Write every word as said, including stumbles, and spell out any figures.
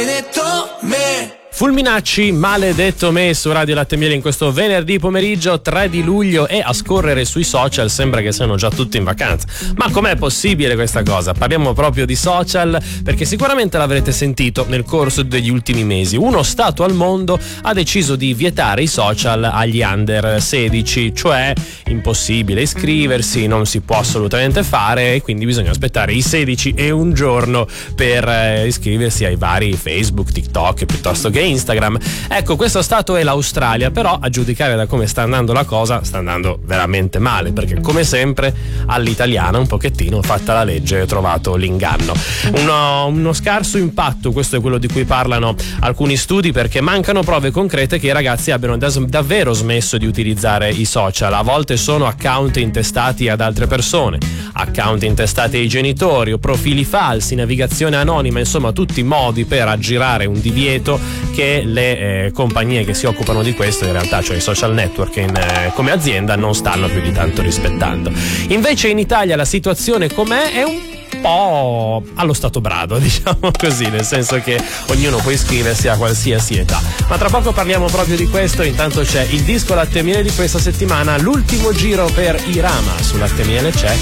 maledetto me. Fulminacci, maledetto me su Radio Latte e Miele in questo venerdì pomeriggio tre di luglio, e a scorrere sui social sembra che siano già tutti in vacanza. Ma com'è possibile questa cosa? Parliamo proprio di social perché sicuramente l'avrete sentito nel corso degli ultimi mesi. Uno stato al mondo ha deciso di vietare i social agli under sedici, cioè impossibile iscriversi, non si può assolutamente fare e quindi bisogna aspettare i sedici e un giorno per eh, iscriversi ai vari Facebook, TikTok piuttosto che Instagram. Ecco, questo stato è l'Australia, però a giudicare da come sta andando la cosa sta andando veramente male, perché come sempre all'italiana un pochettino fatta la legge, ho trovato l'inganno. Uno, uno scarso impatto, questo è quello di cui parlano alcuni studi, perché mancano prove concrete che i ragazzi abbiano da, davvero smesso di utilizzare i social. A volte sono account intestati ad altre persone, account intestati ai genitori o profili falsi, navigazione anonima, insomma tutti modi per aggirare un divieto che le eh, compagnie che si occupano di questo, in realtà cioè i social network in, eh, come azienda, non stanno più di tanto rispettando. Invece in Italia la situazione com'è? È un po' allo stato brado, diciamo così, nel senso che ognuno può iscriversi a qualsiasi età. Ma tra poco parliamo proprio di questo. Intanto c'è il disco Latte e Miele di questa settimana, l'ultimo giro per Irama. Su Latte e Miele c'è